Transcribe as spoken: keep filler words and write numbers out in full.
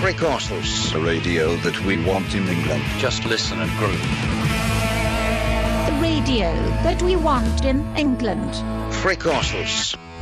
Free Castles. The radio that we want in England. Just listen and groove. The radio that we want in England. Free Castles.